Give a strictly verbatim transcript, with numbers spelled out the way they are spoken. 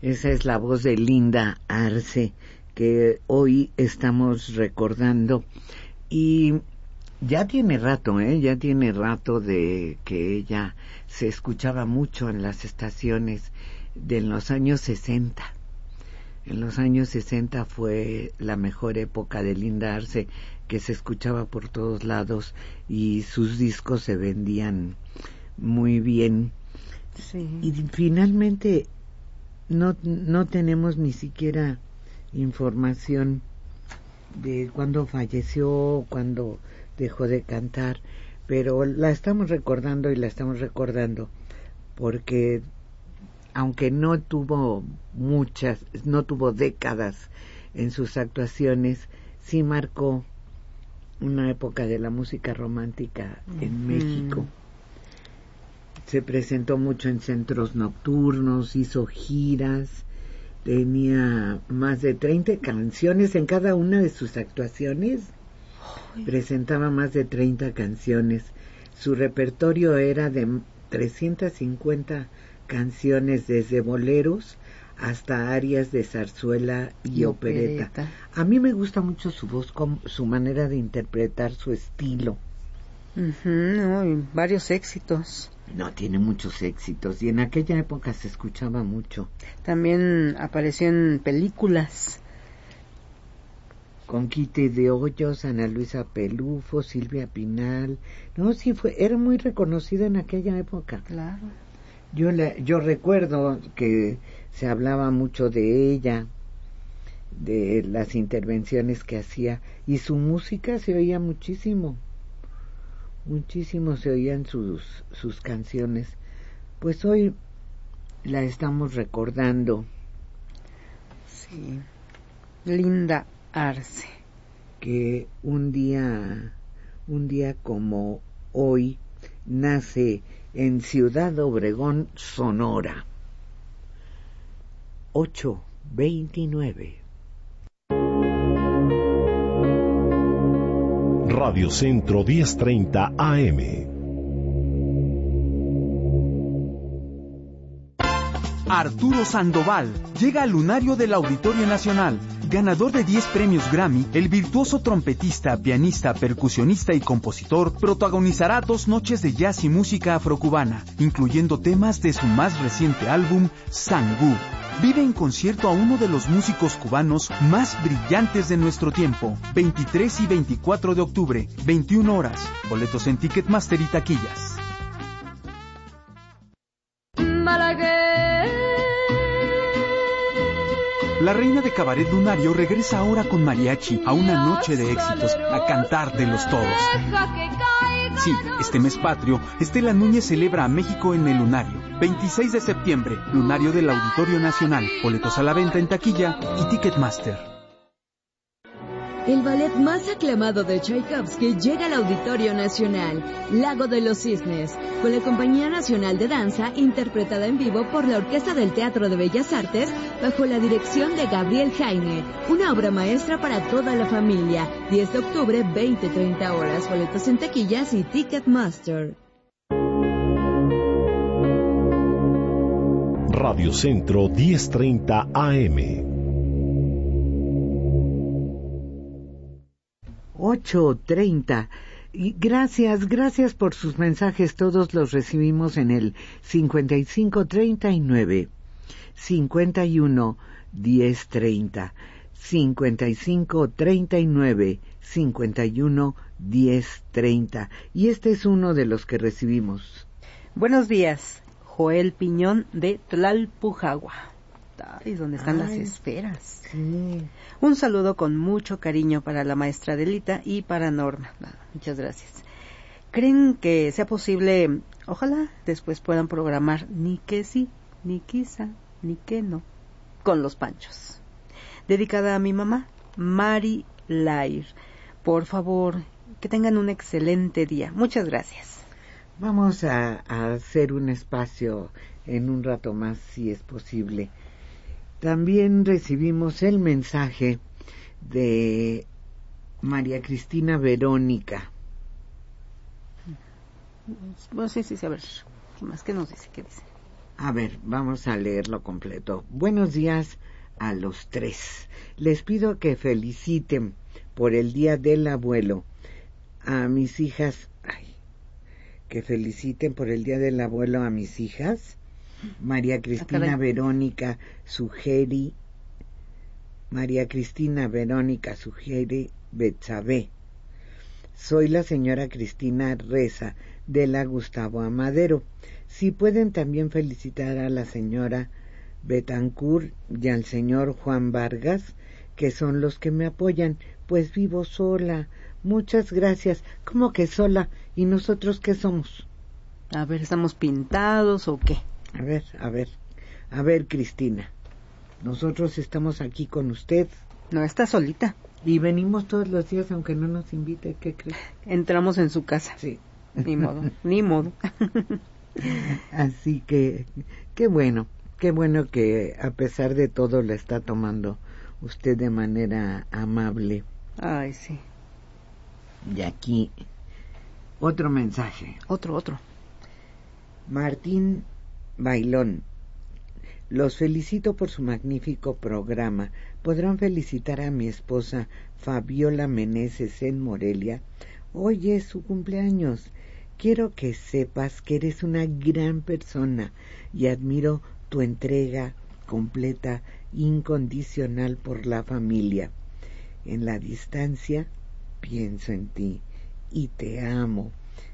Esa es la voz de Linda Arce, que hoy estamos recordando. Y ya tiene rato, ¿eh? Ya tiene rato de que ella se escuchaba mucho en las estaciones de los años sesenta. En los años sesenta fue la mejor época de Linda Arce, que se escuchaba por todos lados y sus discos se vendían muy bien. Sí. Y finalmente no, no tenemos ni siquiera información de cuándo falleció, cuándo dejó de cantar, pero la estamos recordando y la estamos recordando porque aunque no tuvo muchas, no tuvo décadas en sus actuaciones, sí marcó una época de la música romántica en México. Se presentó mucho en centros nocturnos, hizo giras, tenía más de treinta canciones en cada una de sus actuaciones. Ay. Presentaba más de treinta canciones. Su repertorio era de trescientas cincuenta canciones, desde boleros hasta arias de zarzuela y, y opereta. opereta. A mí me gusta mucho su voz, su manera de interpretar, su estilo. Uh-huh, no, varios éxitos. No, tiene muchos éxitos y en aquella época se escuchaba mucho. También apareció en películas. Con Quite de Hoyos, Ana Luisa Pelufo, Silvia Pinal. No, sí, fue, era muy reconocida en aquella época. Claro. Yo, la, yo recuerdo que se hablaba mucho de ella, de las intervenciones que hacía, y su música se oía muchísimo, muchísimo se oían sus, sus canciones. Pues hoy la estamos recordando. Sí, Linda Arce. Que un día, un día como hoy, nace en Ciudad Obregón, Sonora. ocho veintinueve. Radio Centro diez treinta A M. Arturo Sandoval llega al lunario del Auditorio Nacional. Ganador de diez premios Grammy, el virtuoso trompetista, pianista, percusionista y compositor protagonizará dos noches de jazz y música afrocubana, incluyendo temas de su más reciente álbum, Sangú. Vive en concierto a uno de los músicos cubanos más brillantes de nuestro tiempo. veintitrés y veinticuatro de octubre, veintiuna horas. Boletos en Ticketmaster y taquillas. La reina de Cabaret Lunario regresa ahora con mariachi a una noche de éxitos, a cantar de los todos. Sí, este mes patrio, Estela Núñez celebra a México en el Lunario. veintiséis de septiembre, Lunario del Auditorio Nacional. Boletos a la venta en taquilla y Ticketmaster. El ballet más aclamado de Tchaikovsky llega al Auditorio Nacional, Lago de los Cisnes, con la Compañía Nacional de Danza, interpretada en vivo por la Orquesta del Teatro de Bellas Artes, bajo la dirección de Gabriel Jaime. Una obra maestra para toda la familia. diez de octubre, veinte treinta horas. Boletos en taquillas y Ticketmaster. Radio Centro diez treinta A M. ocho treinta. Y gracias, gracias por sus mensajes. Todos los recibimos en el cincuenta y cinco treinta y nueve, cincuenta y uno diez treinta, cincuenta y cinco treinta y nueve, cincuenta y uno diez treinta. Y este es uno de los que recibimos. Buenos días, Joel Piñón de Tlalpujagua. Ay, donde están Ay, las esferas. Sí. Un saludo con mucho cariño para la maestra Adelita y para Norma. Muchas gracias. ¿Creen que sea posible, ojalá después puedan programar ni que sí, ni quizá, ni que no, con los Panchos? Dedicada a mi mamá, Mari Lair. Por favor, que tengan un excelente día. Muchas gracias. Vamos a, a hacer un espacio en un rato más, si es posible. También recibimos el mensaje de María Cristina Verónica. Bueno, sí, sí, sí, a ver, ¿qué más? ¿Qué nos dice? ¿Qué dice? A ver, vamos a leerlo completo. Buenos días a los tres. Les pido que feliciten por el Día del Abuelo a mis hijas. Ay, que feliciten por el Día del Abuelo a mis hijas. María Cristina ah, Verónica Sugeri. María Cristina Verónica Sugeri Betsabe. Soy la señora Cristina Reza de la Gustavo Amadero. Si pueden también felicitar a la señora Betancourt y al señor Juan Vargas, que son los que me apoyan, pues vivo sola. Muchas gracias. ¿Cómo que sola? ¿Y nosotros qué somos? A ver, ¿estamos pintados o qué? A ver, a ver, a ver, Cristina. Nosotros estamos aquí con usted. No, está solita. Y venimos todos los días aunque no nos invite, ¿qué crees? Entramos en su casa. Sí. Ni modo, ni modo. Así que, qué bueno, qué bueno que a pesar de todo la está tomando usted de manera amable. Ay, sí. Y aquí, otro mensaje. Otro, otro. Martín Bailón. Los felicito por su magnífico programa. ¿Podrán felicitar a mi esposa Fabiola Meneses en Morelia? Hoy es su cumpleaños. Quiero que sepas que eres una gran persona y admiro tu entrega completa, incondicional por la familia. En la distancia pienso en ti y te amo.